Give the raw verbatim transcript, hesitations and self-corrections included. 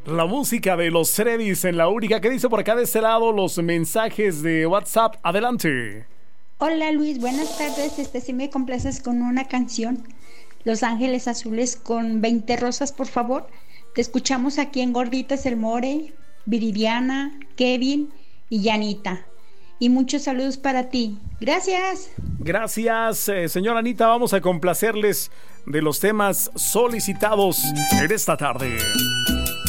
La música de los Trevis en la única. ¿Qué dice por acá de este lado los mensajes de WhatsApp? Adelante. Hola Luis, buenas tardes. Este, si me complaces con una canción, Los Ángeles Azules con veinte rosas, por favor. Te escuchamos aquí en Gorditas el More, Viridiana, Kevin y Yanita. Y muchos saludos para ti. Gracias. Gracias, eh, señora Anita. Vamos a complacerles de los temas solicitados en esta tarde.